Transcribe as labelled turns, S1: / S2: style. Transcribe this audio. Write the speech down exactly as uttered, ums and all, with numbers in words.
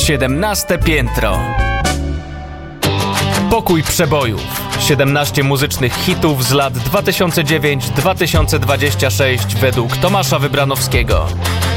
S1: siedemnaste piętro. Pokój przebojów. siedemnaście muzycznych hitów z lat dwa tysiące dziewiąty do dwa tysiące dwudziestego szóstego według Tomasza Wybranowskiego.